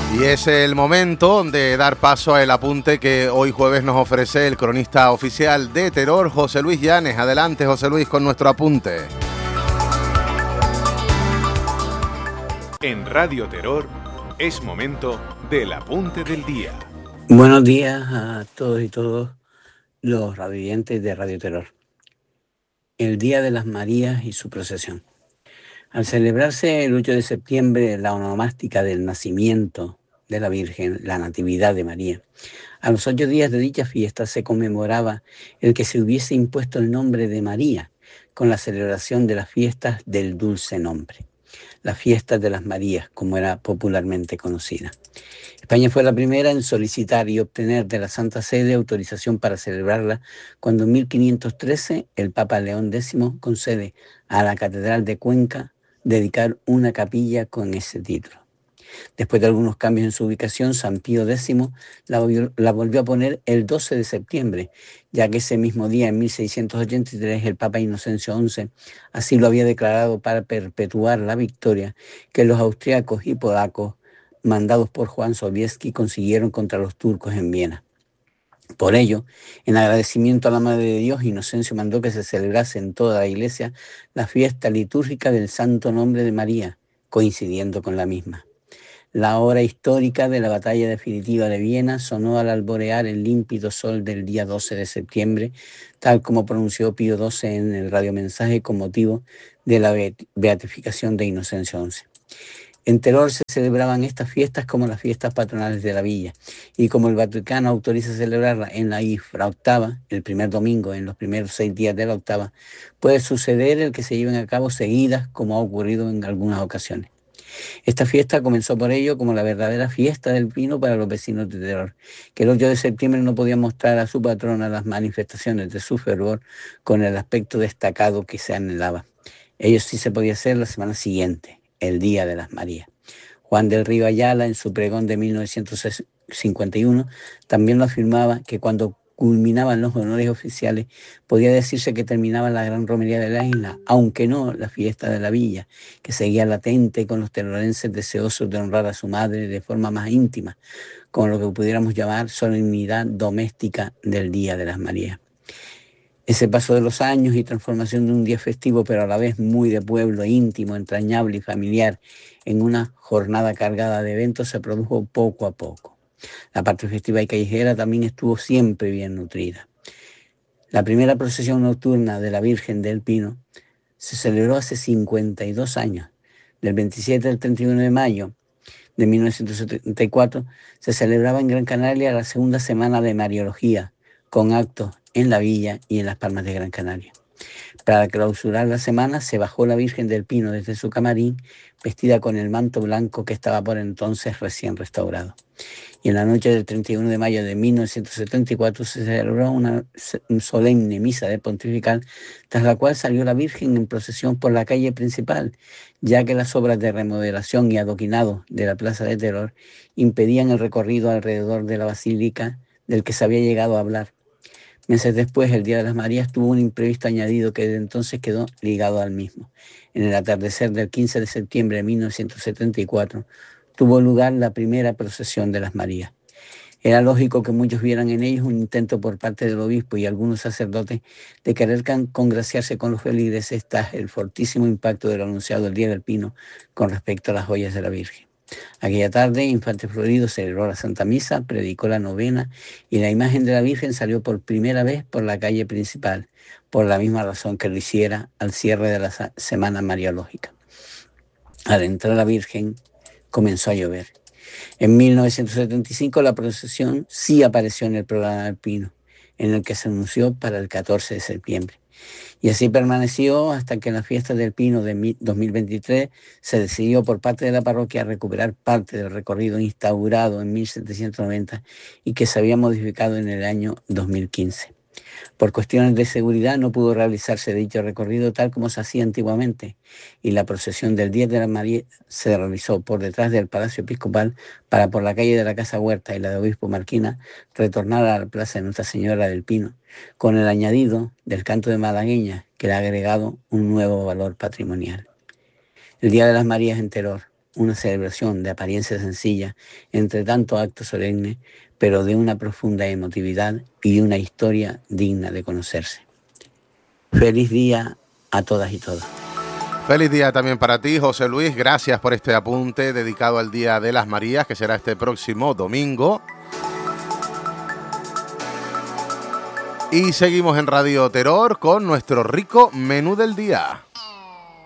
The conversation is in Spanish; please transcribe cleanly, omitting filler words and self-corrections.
Y es el momento de dar paso al apunte que hoy jueves nos ofrece el cronista oficial de Terror, José Luis Llanes. Adelante, José Luis, con nuestro apunte. En Radio Terror es momento del apunte del día. Buenos días a todos y todos los radioyentes de Radio Terror. El Día de las Marías y su procesión. Al celebrarse el 8 de septiembre la onomástica del nacimiento de la Virgen, la Natividad de María, a los 8 días de dicha fiesta se conmemoraba el que se hubiese impuesto el nombre de María con la celebración de las fiestas del dulce nombre, las fiestas de las Marías, como era popularmente conocida. España fue la primera en solicitar y obtener de la Santa Sede autorización para celebrarla cuando en 1513 el Papa León X concede a la Catedral de Cuenca dedicar una capilla con ese título. Después de algunos cambios en su ubicación, San Pío X la volvió a poner el 12 de septiembre, ya que ese mismo día, en 1683, el Papa Inocencio XI así lo había declarado para perpetuar la victoria que los austriacos y polacos, mandados por Juan Sobieski, consiguieron contra los turcos en Viena. Por ello, en agradecimiento a la Madre de Dios, Inocencio mandó que se celebrase en toda la iglesia la fiesta litúrgica del Santo Nombre de María, coincidiendo con la misma. La hora histórica de la batalla definitiva de Viena sonó al alborear el límpido sol del día 12 de septiembre, tal como pronunció Pío XII en el radiomensaje con motivo de la beatificación de Inocencio XI. En Terror se celebraban estas fiestas como las fiestas patronales de la villa, y como el Vaticano autoriza celebrarla en la infraoctava, el primer domingo en los primeros 6 días de la octava, puede suceder el que se lleven a cabo seguidas, como ha ocurrido en algunas ocasiones. Esta fiesta comenzó por ello como la verdadera fiesta del pino para los vecinos de Terror, que el 8 de septiembre no podían mostrar a su patrona las manifestaciones de su fervor con el aspecto destacado que se anhelaba. Ello sí se podía hacer la semana siguiente, el Día de las Marías. Juan del Río Ayala, en su pregón de 1951, también lo afirmaba, que cuando culminaban los honores oficiales, podía decirse que terminaba la gran romería de la isla, aunque no la fiesta de la villa, que seguía latente con los terrorenses deseosos de honrar a su madre de forma más íntima, con lo que pudiéramos llamar solemnidad doméstica del Día de las Marías. Ese paso de los años y transformación de un día festivo, pero a la vez muy de pueblo, íntimo, entrañable y familiar, en una jornada cargada de eventos, se produjo poco a poco. La parte festiva y callejera también estuvo siempre bien nutrida. La primera procesión nocturna de la Virgen del Pino se celebró hace 52 años. Del 27 al 31 de mayo de 1974 se celebraba en Gran Canaria la segunda semana de Mariología, con actos en la villa y en las Palmas de Gran Canaria. Para clausurar la semana se bajó la Virgen del Pino desde su camarín, vestida con el manto blanco que estaba por entonces recién restaurado. Y en la noche del 31 de mayo de 1974 se celebró una solemne misa de pontifical, tras la cual salió la Virgen en procesión por la calle principal, ya que las obras de remodelación y adoquinado de la Plaza de Terror impedían el recorrido alrededor de la basílica del que se había llegado a hablar. Meses después, el Día de las Marías tuvo un imprevisto añadido que desde entonces quedó ligado al mismo. En el atardecer del 15 de septiembre de 1974 tuvo lugar la primera procesión de las Marías. Era lógico que muchos vieran en ellos un intento por parte del obispo y algunos sacerdotes de querer congraciarse con los feligreses tras el fortísimo impacto del anunciado el Día del Pino con respecto a las joyas de la Virgen. Aquella tarde, Infante Florido celebró la Santa Misa, predicó la novena y la imagen de la Virgen salió por primera vez por la calle principal, por la misma razón que lo hiciera al cierre de la Semana Mariológica. Al entrar la Virgen, comenzó a llover. En 1975 la procesión sí apareció en el programa del Pino, en el que se anunció para el 14 de septiembre. Y así permaneció hasta que en la fiesta del Pino de 2023 se decidió por parte de la parroquia recuperar parte del recorrido instaurado en 1790 y que se había modificado en el año 2015. Por cuestiones de seguridad no pudo realizarse dicho recorrido tal como se hacía antiguamente, y la procesión del Día de la María se realizó por detrás del Palacio Episcopal para, por la calle de la Casa Huerta y la de Obispo Marquina, retornar a la Plaza de Nuestra Señora del Pino, con el añadido del canto de malagueña, que le ha agregado un nuevo valor patrimonial. El Día de las Marías en Terror, una celebración de apariencia sencilla entre tanto acto solemne, pero de una profunda emotividad y una historia digna de conocerse. Feliz día a todas y todos. Feliz día también para ti, José Luis. Gracias por este apunte dedicado al Día de las Marías, que será este próximo domingo. Y seguimos en Radio Terror con nuestro rico menú del día.